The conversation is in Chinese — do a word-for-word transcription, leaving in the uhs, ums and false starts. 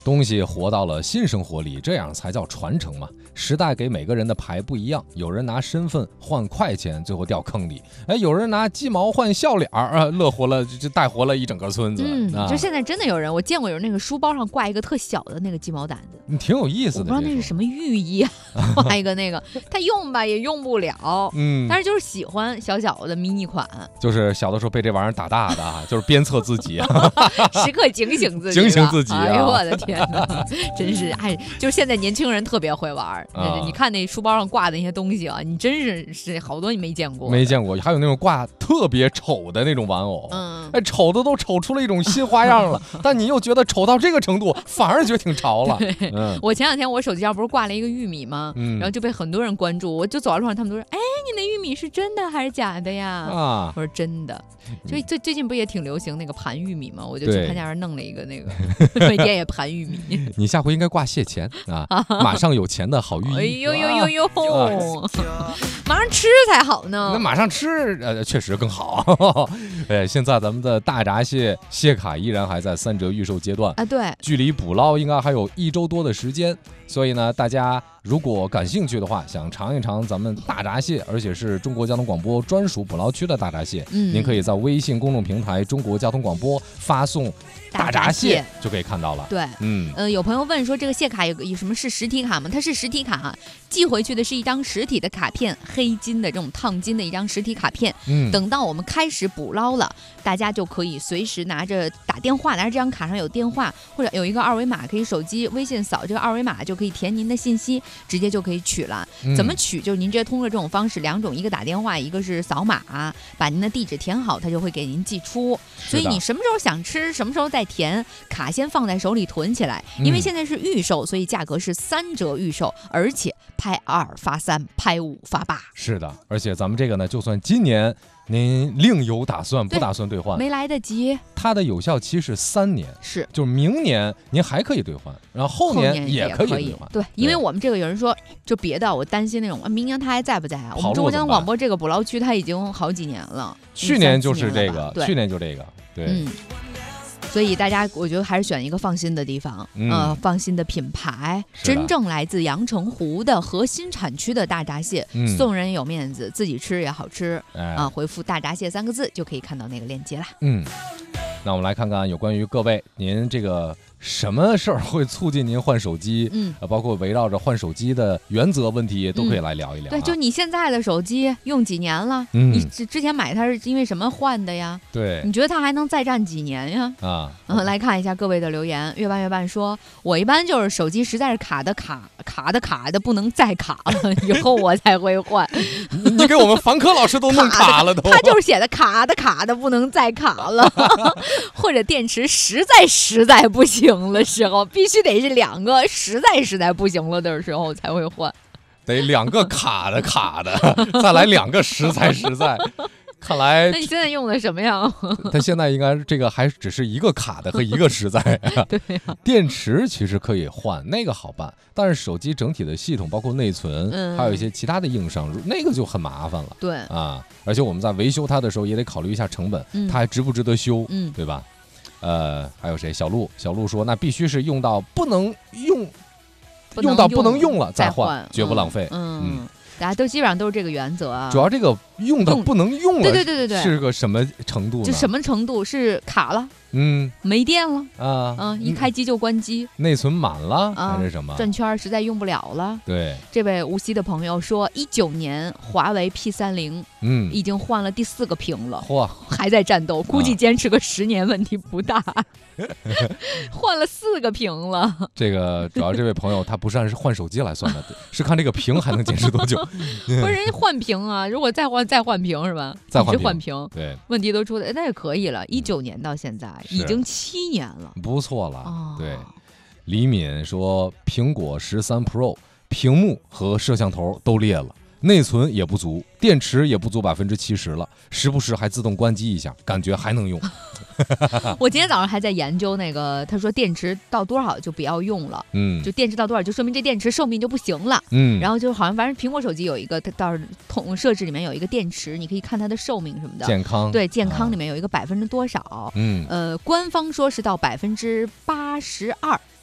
东西活到了新生活里，这样才叫传承嘛。时代给每个人的牌不一样，有人拿身份换快钱，最后掉坑里；哎，有人拿鸡毛换笑脸儿，啊，乐活了，就带活了一整个村子。 嗯， 啊、 就现在真的有人，我见过有那个书包上挂一个特小的那个鸡毛掸子， 挺有意思的。 我不知道那是什么寓意啊，挂一个那个，他用吧也用不了，嗯，但是就是喜欢小小的迷你款， 就是小的时候被这玩意儿打大的啊，就是鞭策自己啊， 时刻警醒自己， 警醒自己、啊。 哎呦我的天哪，真是哎，就是现在年轻人特别会玩，啊、你看那书包上挂的那些东西啊，你真是是好多你没见过， 没见过，还有那种挂特别丑的那种玩偶， 嗯， 哎，丑的都丑出了一种新花样了，但你又觉得丑到这个程度，反而觉得挺潮了。 嗯，我前两天我手机上不是挂了一个玉米吗？嗯，然后就被很多人关注，我就走到路上，他们都说，哎，你那玉米是真的还是假的呀？啊，我说真的。就最最近不也挺流行那个盘玉米吗？我就去他家那弄了一个那个，每天也盘玉米。 你下回应该挂谢钱啊，马上有钱的好寓意。 哎呦呦呦呦，马上吃才好呢。 那马上吃，呃，确实更好。哎，现在咱们的大闸蟹蟹卡依然还在三折预售阶段啊，对， 距离捕捞应该还有一周多的时间，所以呢，大家如果感兴趣的话，想尝一尝咱们大闸蟹，而且是中国交通广播专属捕捞区的大闸蟹，嗯，您可以在微信公众平台中国交通广播发送大闸蟹就可以看到了。 对，嗯，呃，有朋友问说这个蟹卡有有什么是实体卡吗？它是实体卡，寄回去的是一张实体的卡片，黑金的这种烫金的一张实体卡片。嗯，等到我们开始捕捞了，大家就可以随时拿着打电话，拿着这张卡上有电话或者有一个二维码，可以手机微信扫这个二维码就可以填您的信息，直接就可以取了。嗯、怎么取？就是您直接通过这种方式，两种，一个打电话，一个是扫码，把您的地址填好，它就会给您寄出。所以你什么时候想吃，什么时候再填，卡先放在手里囤起来，因为现在是预售，所以价格是三折预售，而且拍二发三，拍五发八。 是的，而且咱们这个呢，就算今年您另有打算，不打算兑换， 没来得及， 它的有效期是三年， 是， 就是明年您还可以兑换，然后后年也可以兑换。 对，因为我们这个有人说，就别的，我担心那种明年他还在不在啊？我们中国交通广播这个捕捞区，它已经好几年了， 去年就是这个，去年就这个，对。嗯， 所以大家，我觉得还是选一个放心的地方，嗯、呃，放心的品牌，真正来自阳澄湖的核心产区的大闸蟹，嗯、送人有面子，自己吃也好吃，啊、哎呃，回复大闸蟹三个字就可以看到那个链接了。 嗯，那我们来看看有关于各位您这个什么事儿会促进您换手机，嗯，呃，包括围绕着换手机的原则问题都可以来聊一聊、啊嗯。对，就你现在的手机用几年了？嗯，你之之前买它是因为什么换的呀？ 对， 你觉得它还能再战几年呀？啊，嗯，来看一下各位的留言。月半月半说，我一般就是手机实在是卡的卡卡的卡的不能再卡了，以后我才会换。 你给我们凡科老师都弄卡了都， 他就是写的卡的卡的不能再卡了，或者电池实在实在不行。行的时候必须得是两个实在实在不行了的时候才会换， 得两个卡的卡的，再来两个实在实在。看来， 那你现在用的什么呀？ 它现在应该这个还只是一个卡的和一个实在。 对、啊， 电池其实可以换，那个好办，但是手机整体的系统，包括内存，嗯、还有一些其他的硬伤，那个就很麻烦了。 对啊，而且我们在维修它的时候也得考虑一下成本，嗯、它还值不值得修，嗯、对吧？呃，还有谁？小鹿，小鹿说，那必须是用到不能用， 用用到不能用了再换，绝不浪费。 嗯，嗯大家都基本上都是这个原则啊。 主要这个用到不能用了， 对对对对对， 是个什么程度呢？ 就什么程度？是卡了， 嗯， 没电了啊， 嗯，一开机就关机， 内存满了还是什么？ 转圈实在用不了了。 对， 这位无锡的朋友说，一九年华为 P 三零，嗯，已经换了第四个屏了， 嚯， 还在战斗，估计坚持个十年问题不大。换了四个屏了。 这个主要这位朋友他不是按是换手机来算的，是看这个屏还能坚持多久。 不是人家换屏啊，如果再换再换屏是吧？ 再换屏， 换屏， 对， 问题都出来，那也可以了。一九年到现在、嗯、已经七年了， 不错了。哦、对，李敏说，苹果十三 Pro 屏幕和摄像头都裂了。内存也不足，电池也不足百分之七十了，时不时还自动关机一下，感觉还能用。 我今天早上还在研究那个，他说电池到多少就不要用了，嗯，就电池到多少就说明这电池寿命就不行了，嗯，然后就好像反正苹果手机有一个，它到统设置里面有一个电池，你可以看它的寿命什么的， 健康， 对，健康里面有一个百分之多少，嗯，呃，官方说是到百分之八十二。